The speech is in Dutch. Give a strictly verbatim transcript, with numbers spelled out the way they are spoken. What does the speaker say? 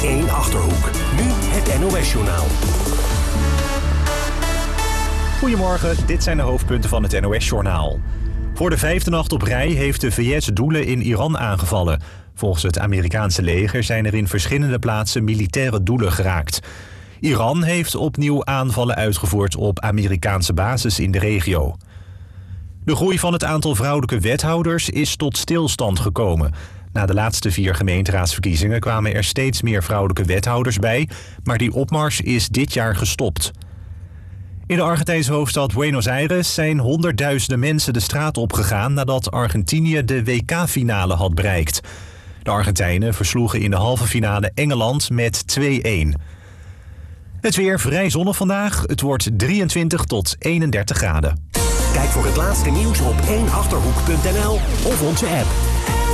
één Achterhoek. Nu het N O S-journaal. Goedemorgen, dit zijn de hoofdpunten van het N O S-journaal. Voor de vijfde nacht op rij heeft de V S doelen in Iran aangevallen. Volgens het Amerikaanse leger zijn er in verschillende plaatsen militaire doelen geraakt. Iran heeft opnieuw aanvallen uitgevoerd op Amerikaanse bases in de regio. De groei van het aantal vrouwelijke wethouders is tot stilstand gekomen. Na de laatste vier gemeenteraadsverkiezingen kwamen er steeds meer vrouwelijke wethouders bij, maar die opmars is dit jaar gestopt. In de Argentijnse hoofdstad Buenos Aires zijn honderdduizenden mensen de straat opgegaan nadat Argentinië de W K-finale had bereikt. De Argentijnen versloegen in de halve finale Engeland met twee-een. Het weer vrij zonnig vandaag. Het wordt drieëntwintig tot eenendertig graden. Kijk voor het laatste nieuws op één achterhoek punt n l of onze app.